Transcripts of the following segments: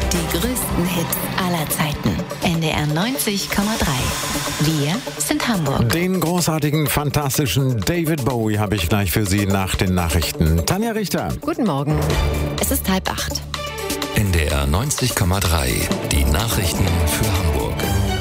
Die größten Hits aller Zeiten. NDR 90,3. Wir sind Hamburg. Den großartigen, fantastischen David Bowie habe ich gleich für Sie nach den Nachrichten. Tanja Richter. Guten Morgen. Es ist 7:30. NDR 90,3. Die Nachrichten für Hamburg.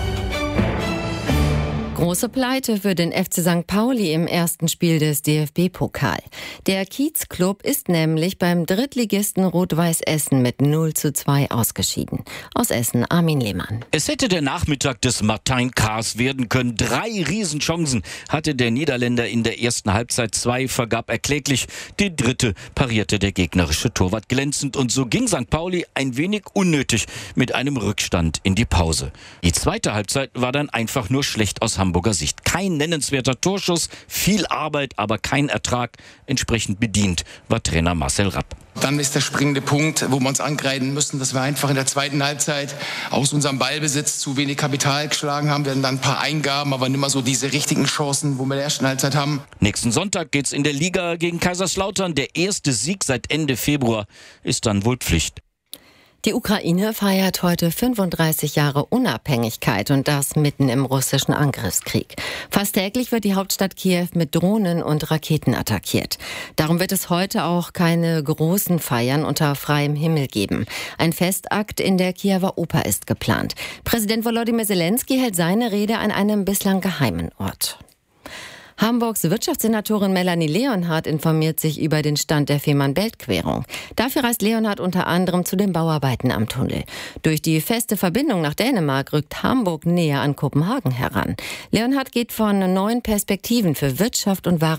Große Pleite für den FC St. Pauli im ersten Spiel des DFB-Pokal. Der Kiezclub ist nämlich beim Drittligisten Rot-Weiß Essen mit 0:2 ausgeschieden. Aus Essen, Armin Lehmann. Es hätte der Nachmittag des Martijn Kaas werden können. 3 Riesenchancen hatte der Niederländer in der ersten Halbzeit. 2 vergab er kläglich. Die dritte parierte der gegnerische Torwart glänzend. Und so ging St. Pauli ein wenig unnötig mit einem Rückstand in die Pause. Die zweite Halbzeit war dann einfach nur schlecht aus Hamburger Sicht. Kein nennenswerter Torschuss, viel Arbeit, aber kein Ertrag. Entsprechend bedient war Trainer Marcel Rapp. Dann ist der springende Punkt, wo wir uns ankreiden müssen, dass wir einfach in der zweiten Halbzeit aus unserem Ballbesitz zu wenig Kapital geschlagen haben. Wir hatten dann ein paar Eingaben, aber nicht mehr so diese richtigen Chancen, wo wir in der ersten Halbzeit haben. Nächsten Sonntag geht's in der Liga gegen Kaiserslautern. Der erste Sieg seit Ende Februar ist dann wohl Pflicht. Die Ukraine feiert heute 35 Jahre Unabhängigkeit und das mitten im russischen Angriffskrieg. Fast täglich wird die Hauptstadt Kiew mit Drohnen und Raketen attackiert. Darum wird es heute auch keine großen Feiern unter freiem Himmel geben. Ein Festakt in der Kiewer Oper ist geplant. Präsident Volodymyr Zelensky hält seine Rede an einem bislang geheimen Ort. Hamburgs Wirtschaftssenatorin Melanie Leonhardt informiert sich über den Stand der Fehmarn-Belt-Querung. Dafür reist Leonhardt unter anderem zu den Bauarbeiten am Tunnel. Durch die feste Verbindung nach Dänemark rückt Hamburg näher an Kopenhagen heran. Leonhardt geht von neuen Perspektiven für Wirtschaft und